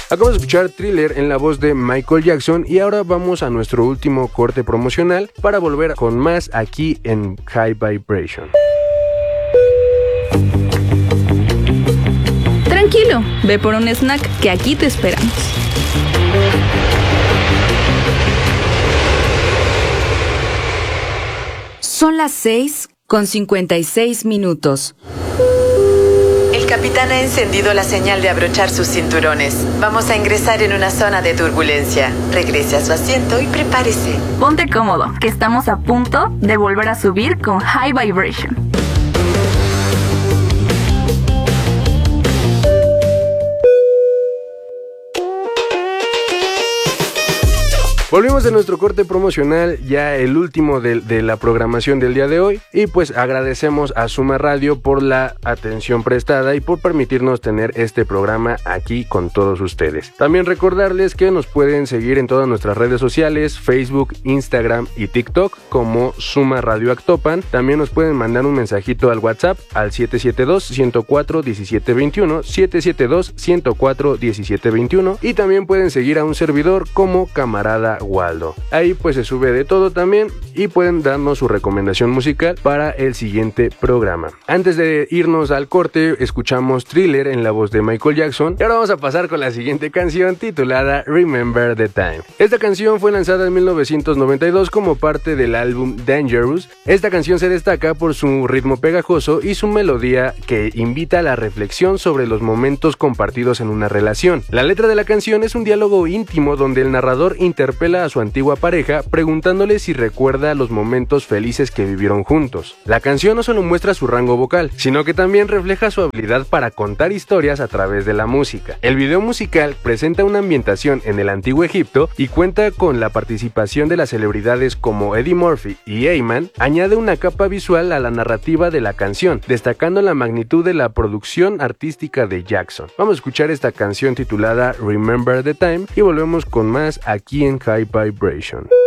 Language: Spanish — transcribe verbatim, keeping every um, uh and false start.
Acabamos de escuchar Thriller en la voz de Michael Jackson y ahora vamos a nuestro último corte promocional para volver con más aquí en High Vibration. Tranquilo, ve por un snack que aquí te esperamos. Son las seis con cincuenta y seis minutos. El capitán ha encendido la señal de abrochar sus cinturones. Vamos a ingresar en una zona de turbulencia. Regrese a su asiento y prepárese. Ponte cómodo, que estamos a punto de volver a subir con High Vibration. Volvimos de nuestro corte promocional, ya el último de, de la programación del día de hoy, y pues agradecemos a Suma Radio por la atención prestada y por permitirnos tener este programa aquí con todos ustedes. También recordarles que nos pueden seguir en todas nuestras redes sociales, Facebook, Instagram y TikTok como Suma Radio Actopan. También nos pueden mandar un mensajito al WhatsApp al siete siete dos, uno cero cuatro, uno siete dos uno, siete siete dos, uno cero cuatro, uno siete dos uno, y también pueden seguir a un servidor como Camarada Waldo. Ahí pues se sube de todo también y pueden darnos su recomendación musical para el siguiente programa. Antes de irnos al corte, escuchamos Thriller en la voz de Michael Jackson y ahora vamos a pasar con la siguiente canción titulada Remember the Time. Esta canción fue lanzada en mil novecientos noventa y dos como parte del álbum Dangerous. Esta canción se destaca por su ritmo pegajoso y su melodía que invita a la reflexión sobre los momentos compartidos en una relación. La letra de la canción es un diálogo íntimo donde el narrador interpela a su antigua pareja preguntándole si recuerda los momentos felices que vivieron juntos. La canción no solo muestra su rango vocal, sino que también refleja su habilidad para contar historias a través de la música. El video musical presenta una ambientación en el antiguo Egipto y cuenta con la participación de las celebridades como Eddie Murphy y Ayman. Añade una capa visual a la narrativa de la canción, destacando la magnitud de la producción artística de Jackson. Vamos a escuchar esta canción titulada Remember the Time y volvemos con más aquí en High Vibration.